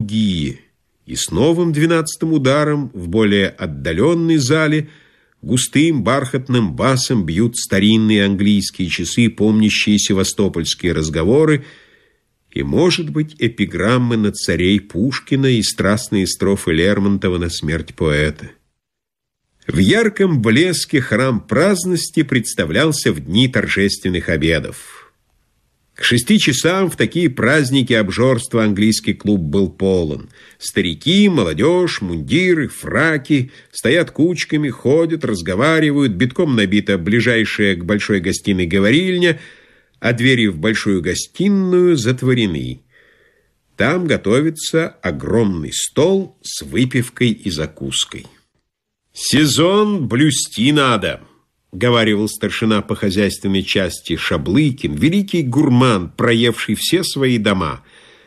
другие. И с новым 12-м ударом в более отдаленной зале густым бархатным басом бьют старинные английские часы, помнящие севастопольские разговоры, и, может быть, эпиграммы на царей Пушкина и страстные строфы Лермонтова на смерть поэта. В ярком блеске храм праздности представлялся в дни торжественных обедов. К 6 часам в такие праздники обжорства английский клуб был полон. Старики, молодежь, мундиры, фраки стоят кучками, ходят, разговаривают, битком набита ближайшая к большой гостиной говорильня, а двери в большую гостиную затворены. Там готовится огромный стол с выпивкой и закуской. «Сезон блюсти надо», — говаривал старшина по хозяйственной части Шаблыкин, великий гурман, проевший все свои дома.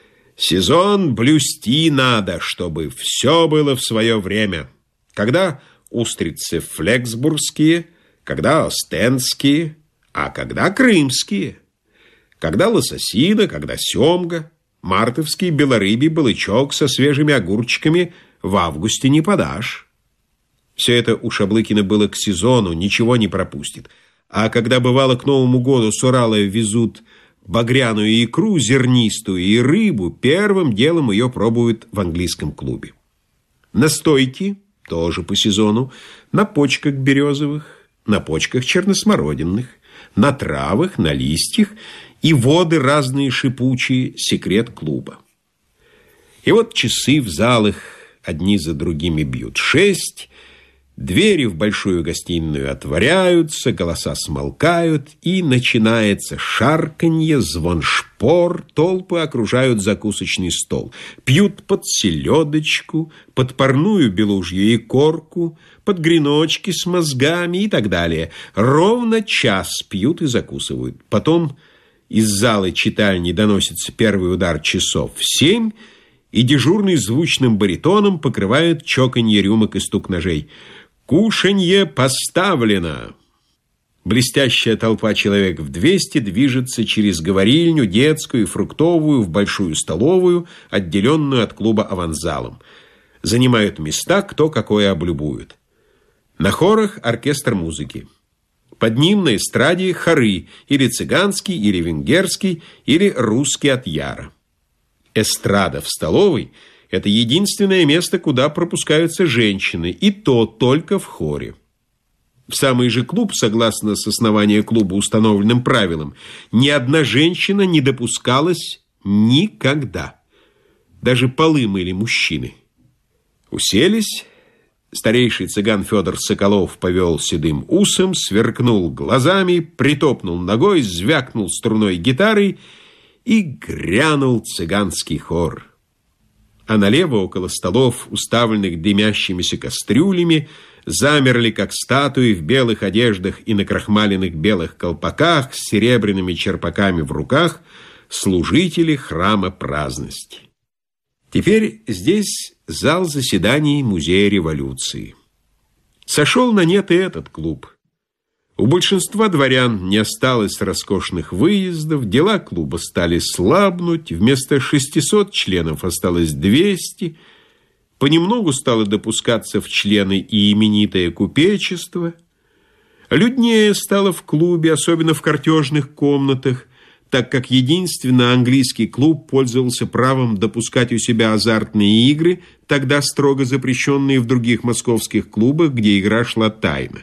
«Сезон блюсти надо, чтобы все было в свое время. Когда устрицы флексбургские, когда остендские, а когда крымские. Когда лососина, когда семга, мартовский белорыбий балычок со свежими огурчиками в августе не подашь». Все это у Шаблыкина было к сезону, ничего не пропустит. А когда бывало к Новому году с Урала везут багряную икру зернистую и рыбу, первым делом ее пробуют в английском клубе. Настойки тоже по сезону, на почках березовых, на почках черносмородинных, на травах, на листьях и воды разные шипучие, секрет клуба. И вот часы в залах одни за другими бьют 6, двери в большую гостиную отворяются, голоса смолкают, и начинается шарканье, звон шпор, толпы окружают закусочный стол, пьют под селедочку, под парную белужью икорку, под греночки с мозгами и так далее. Ровно час пьют и закусывают. Потом из зала читальни доносится первый удар часов в 7, и дежурный звучным баритоном покрывает чоканье рюмок и стук ножей. «Кушанье поставлено!» Блестящая толпа человек в 200 движется через говорильню, детскую и фруктовую в большую столовую, отделенную от клуба аванзалом. Занимают места, кто какое облюбует. На хорах оркестр музыки. Под ним на эстраде хоры, или цыганский, или венгерский, или русский от Яра. Эстрада в столовой – это единственное место, куда пропускаются женщины, и то только в хоре. В самый же клуб, согласно с основания клуба установленным правилам, ни одна женщина не допускалась никогда. Даже полы мыли мужчины. Уселись. Старейший цыган Федор Соколов повел седым усом, сверкнул глазами, притопнул ногой, звякнул струной гитарой, и грянул цыганский хор. А налево, около столов, уставленных дымящимися кастрюлями, замерли, как статуи, в белых одеждах и на крахмаленных белых колпаках с серебряными черпаками в руках, служители храма праздности. Теперь здесь зал заседаний Музея революции. Сошел на нет и этот клуб. У большинства дворян не осталось роскошных выездов, дела клуба стали слабнуть, вместо 600 членов осталось 200, понемногу стало допускаться в члены и именитое купечество. Люднее стало в клубе, особенно в картежных комнатах, так как единственно английский клуб пользовался правом допускать у себя азартные игры, тогда строго запрещенные в других московских клубах, где игра шла тайно.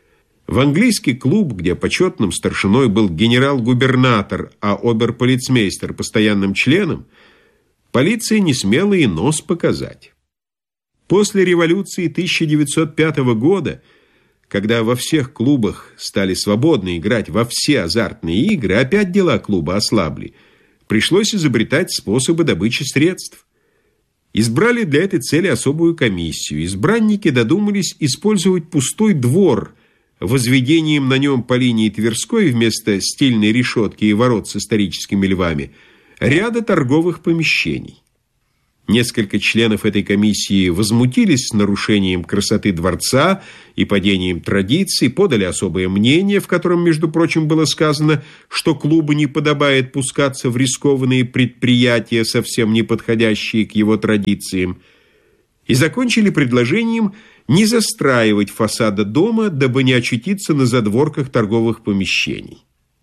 В английский клуб, где почетным старшиной был генерал-губернатор, а оберполицмейстер постоянным членом, полиция не смела и нос показать. После революции 1905 года, когда во всех клубах стали свободно играть во все азартные игры, опять дела клуба ослабли, пришлось изобретать способы добычи средств. Избрали для этой цели особую комиссию. Избранники додумались использовать пустой двор, возведением на нем по линии Тверской вместо стильной решетки и ворот с историческими львами ряда торговых помещений. Несколько членов этой комиссии возмутились нарушением красоты дворца и падением традиций, подали особое мнение, в котором, между прочим, было сказано, что клубу не подобает пускаться в рискованные предприятия, совсем не подходящие к его традициям, и закончили предложением не застраивать фасада дома, дабы не очутиться на задворках торговых помещений.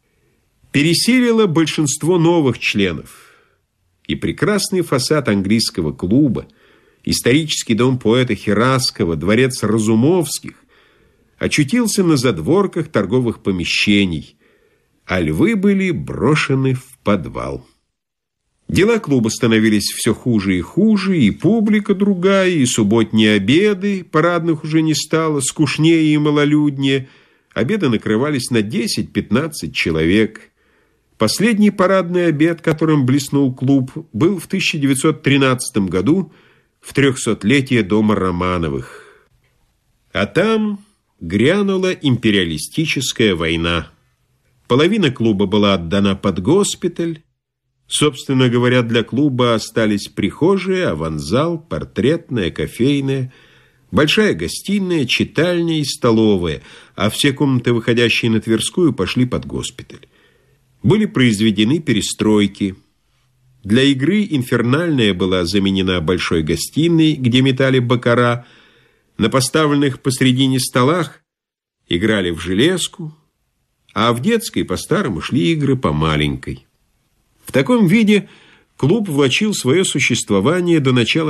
Пересилило большинство новых членов, и прекрасный фасад английского клуба, исторический дом поэта Хераскова, дворец Разумовских очутился на задворках торговых помещений, а львы были брошены в подвал. Дела клуба становились все хуже и хуже, и публика другая, и субботние обеды, парадных уже не стало, скучнее и малолюднее. Обеды накрывались на 10-15 человек. Последний парадный обед, которым блеснул клуб, был в 1913 году, в 300-летие дома Романовых. А там грянула империалистическая война. Половина клуба была отдана под госпиталь. Собственно говоря, для клуба остались прихожая, аванзал, портретная, кофейная, большая гостиная, читальня и столовая, а все комнаты, выходящие на Тверскую, пошли под госпиталь. Были произведены перестройки. Для игры инфернальная была заменена большой гостиной, где метали баккара. На поставленных посредине столах играли в железку, а в детской по-старому шли игры по маленькой. В таком виде клуб влачил свое существование до начала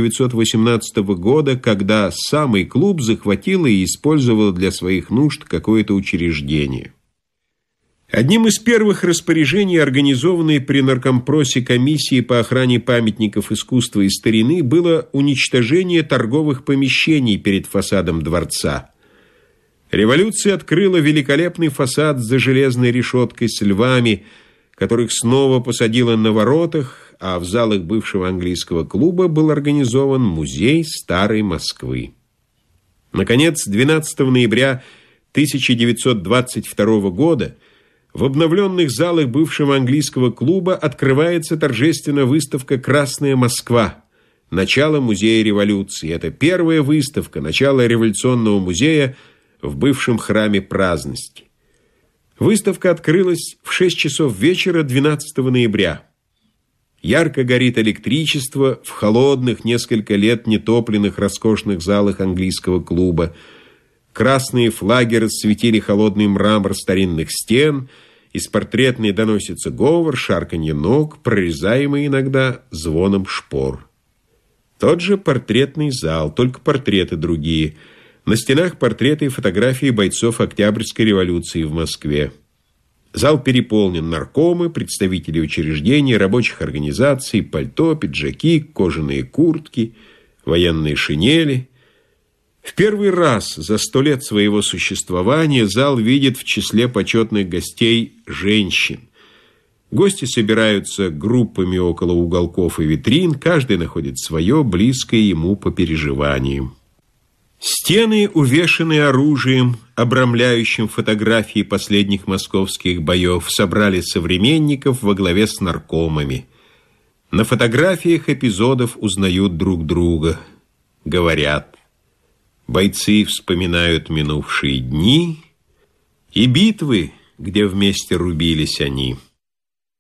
1918 года, когда самый клуб захватил и использовал для своих нужд какое-то учреждение. Одним из первых распоряжений, организованной при Наркомпросе комиссии по охране памятников искусства и старины, было уничтожение торговых помещений перед фасадом дворца. Революция открыла великолепный фасад за железной решеткой с львами, которых снова посадила на воротах, а в залах бывшего английского клуба был организован музей старой Москвы. Наконец, 12 ноября 1922 года в обновленных залах бывшего английского клуба открывается торжественно выставка «Красная Москва», начало музея революции. Это первая выставка, начало революционного музея в бывшем храме праздности. Выставка открылась в 6 часов вечера 12 ноября. Ярко горит электричество в холодных, несколько лет нетопленных роскошных залах английского клуба. Красные флаги расцветили холодный мрамор старинных стен, из портретной доносится говор, шарканье ног, прорезаемый иногда звоном шпор. Тот же портретный зал, только портреты другие. На стенах портреты и фотографии бойцов Октябрьской революции в Москве. Зал переполнен: наркомы, представители учреждений, рабочих организаций, пальто, пиджаки, кожаные куртки, военные шинели. В первый раз за 100 лет своего существования зал видит в числе почетных гостей женщин. Гости собираются группами около уголков и витрин, каждый находит свое, близкое ему по переживаниям. Стены увешаны оружием, обрамляющим фотографии последних московских боев, собрали современников во главе с наркомами. На фотографиях эпизодов узнают друг друга, говорят. Бойцы вспоминают минувшие дни и битвы, где вместе рубились они.